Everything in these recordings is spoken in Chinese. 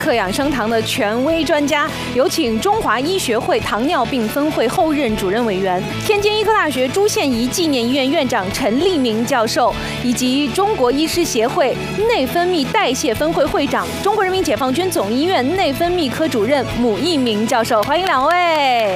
克养生堂的权威专家，有请中华医学会糖尿病分会后任主任委员、天津医科大学朱宪仪纪念医院院长陈立明教授，以及中国医师协会内分泌代谢分会会长、中国人民解放军总医院内分泌科主任姆一鸣教授。欢迎两位。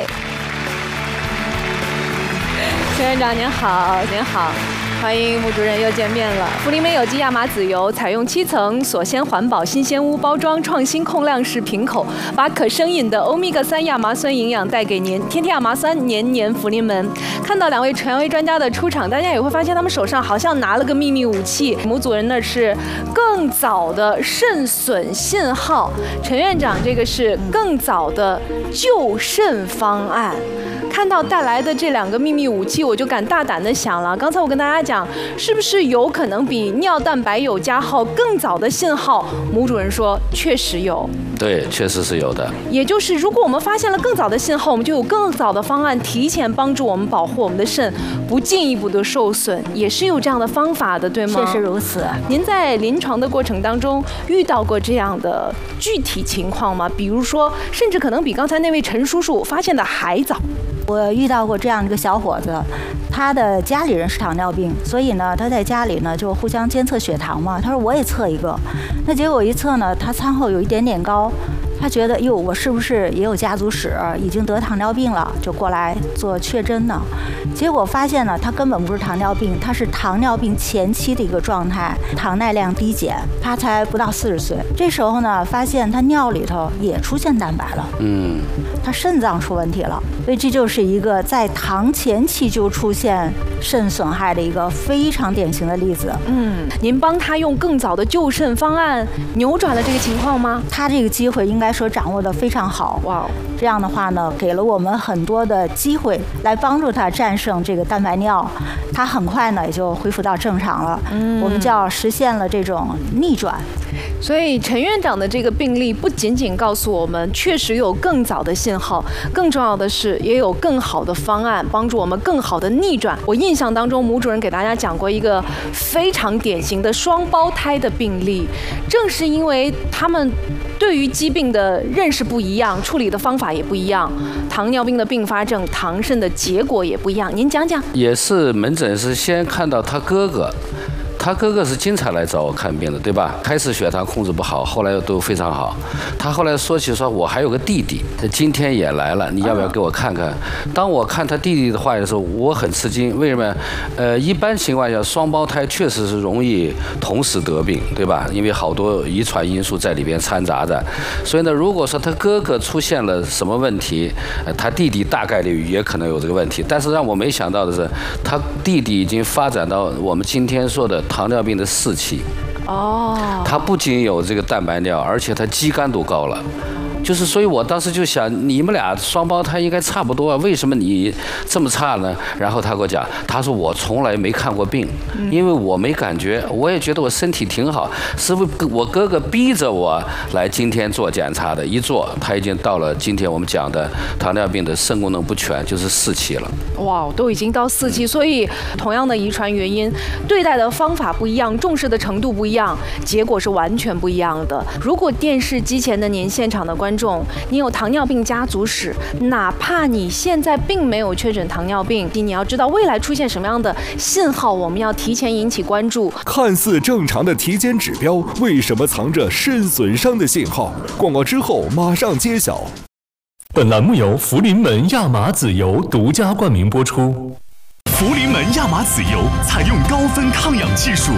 陈院长您好，您好。欢迎穆主任又见面了。福临门有机亚麻籽油采用7层锁鲜环保新鲜屋包装，创新控量式瓶口，把可生饮的欧米伽3亚麻酸营养带给您。天天亚麻酸，年年福临门。看到两位权威专家的出场，大家也会发现他们手上好像拿了个秘密武器。穆主任那是更早的肾损信号，陈院长这个是更早的救肾方案。看到带来的这两个秘密武器，我就敢大胆的想了。刚才我跟大家讲，是不是有可能比尿蛋白有加号更早的信号？穆主任说，确实有。 对，确实是有的。 也就是，如果我们发现了更早的信号，我们就有更早的方案，提前帮助我们保护我们的肾，不进一步的受损，也是有这样的方法的，对吗？ 确实如此。 您在临床的过程当中遇到过这样的具体情况吗？比如说，甚至可能比刚才那位陈叔叔发现的还早。 我遇到过这样一个小伙子，他的家里人是糖尿病，所以呢，他在家里呢就互相监测血糖嘛。他说我也测一个，那结果一测呢，他餐后有一点点高，他觉得哟，我是不是也有家族史，已经得糖尿病了，就过来做确诊呢。结果发现呢，他根本不是糖尿病，他是糖尿病前期的一个状态，糖耐量低减，他才不到40岁。这时候呢，发现他尿里头也出现蛋白了，他肾脏出问题了，所以这就是一个在糖前期就出现肾损害的一个非常典型的例子。 您帮他用更早的救肾方案扭转了这个情况吗？ 他这个机会应该说掌握得非常好。 哇， 这样的话呢，给了我们很多的机会来帮助他战胜这个蛋白尿，他很快呢也就恢复到正常了。我们就要实现了这种逆转。 所以陈院长的这个病例不仅仅告诉我们确实有更早的信号，更重要的是也有更好的方案帮助我们更好的逆转。我印象当中，穆主任给大家讲过一个非常典型的双胞胎的病例，正是因为他们对于疾病的认识不一样，处理的方法也不一样，糖尿病的并发症、糖肾的结果也不一样。您讲讲。 也是门诊是先看到他哥哥。他哥哥是经常来找我看病的，对吧？开始血糖控制不好，后来都非常好。他后来说起说，我还有个弟弟，今天也来了，你要不要给我看看？当我看他弟弟的话的时候，我很吃惊。为什么？一般情况下，双胞胎确实是容易同时得病，对吧？因为好多遗传因素在里边掺杂着。所以呢，如果说他哥哥出现了什么问题，他弟弟大概率也可能有这个问题。但是让我没想到的是，他弟弟已经发展到我们今天说的糖尿病的4期。他不仅有这个蛋白尿，而且他肌酐都高了。所以我当时就想，你们俩双胞胎应该差不多啊，为什么你这么差呢？然后他给我讲，他说我从来没看过病，因为我没感觉，我也觉得我身体挺好，是我哥哥逼着我来今天做检查的，一做他已经到了今天我们讲的糖尿病的肾功能不全，就是4期了。 哇，都已经到4期，所以同样的遗传原因，对待的方法不一样，重视的程度不一样，结果是完全不一样的。如果电视机前的您，现场的观众，你有糖尿病家族史，哪怕你现在并没有确诊糖尿病，你要知道未来出现什么样的信号，我们要提前引起关注。 看似正常的体检指标，为什么藏着肾损伤的信号？广告之后马上揭晓。 本栏目由福临门亚麻籽油独家冠名播出。 福临门亚麻籽油采用高分抗氧技术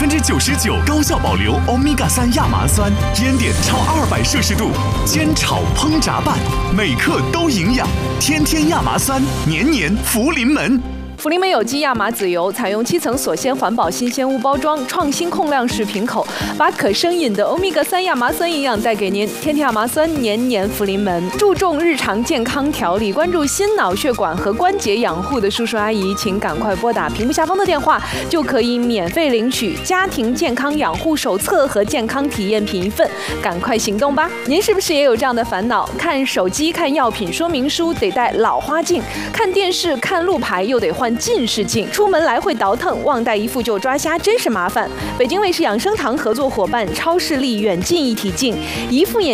，99%高效保留欧米伽3亚麻酸，烟点超200摄氏度，煎炒烹炸拌，每克都营养。天天亚麻酸，年年福临门。 福临门有机亚麻籽油采用7层锁鲜环保新鲜屋包装，创新控量式瓶口，把可生饮的欧米伽3亚麻酸营养带给您。天天亚麻酸，年年福临门。注重日常健康调理，关注心脑血管和关节养护的叔叔阿姨，请赶快拨打屏幕下方的电话，就可以免费领取家庭健康养护手册和健康体验品1份，赶快行动吧！您是不是也有这样的烦恼？看手机、看药品说明书得戴老花镜，看电视、看路牌又得换近视镜，出门来回倒腾，忘带一副就抓瞎，真是麻烦。北京卫视养生堂合作伙伴超视力远近一体镜，一副眼